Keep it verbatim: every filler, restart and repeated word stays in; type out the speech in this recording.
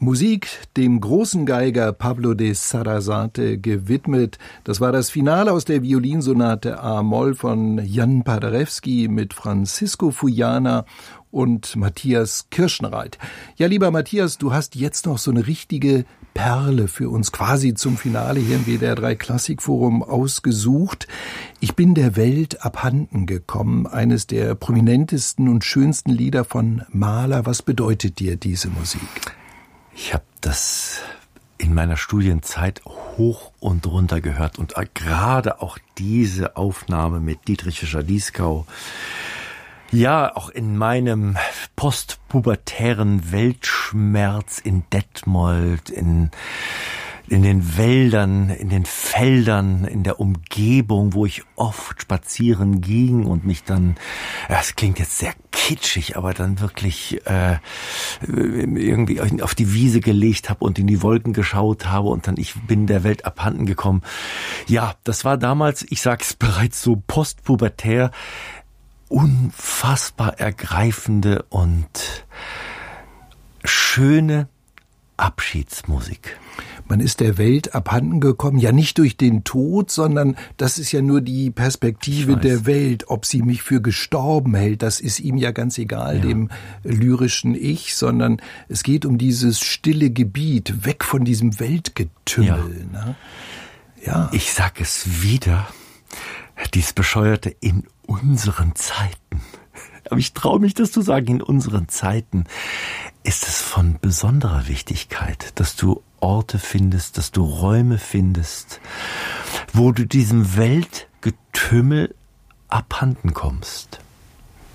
Musik dem großen Geiger Pablo de Sarasate gewidmet. Das war das Finale aus der Violinsonate A-Moll von Jan Paderewski mit Francisco Fuiana und Matthias Kirschenreit. Ja, lieber Matthias, du hast jetzt noch so eine richtige Perle für uns quasi zum Finale hier im W D R drei Klassikforum ausgesucht. Ich bin der Welt abhanden gekommen, eines der prominentesten und schönsten Lieder von Mahler. Was bedeutet dir diese Musik? Ich habe das in meiner Studienzeit hoch und runter gehört und gerade auch diese Aufnahme mit Dietrich Fischer-Dieskau. Ja, auch in meinem postpubertären Weltschmerz in Detmold, in in den Wäldern, in den Feldern, in der Umgebung, wo ich oft spazieren ging und mich dann, das klingt jetzt sehr kitschig, aber dann wirklich äh, irgendwie auf die Wiese gelegt habe und in die Wolken geschaut habe und dann ich bin der Welt abhanden gekommen. Ja, das war damals, ich sag's bereits so postpubertär, unfassbar ergreifende und schöne Abschiedsmusik. Man ist der Welt abhanden gekommen, ja nicht durch den Tod, sondern das ist ja nur die Perspektive der Welt. Ob sie mich für gestorben hält, das ist ihm ja ganz egal, ja. Dem lyrischen Ich, sondern es geht um dieses stille Gebiet, weg von diesem Weltgetümmel. Ja. Ne? Ja. Ich sag es wieder, dies Bescheuerte in unseren Zeiten. Aber ich traue mich, das zu sagen, in unseren Zeiten ist es von besonderer Wichtigkeit, dass du Orte findest, dass du Räume findest, wo du diesem Weltgetümmel abhanden kommst.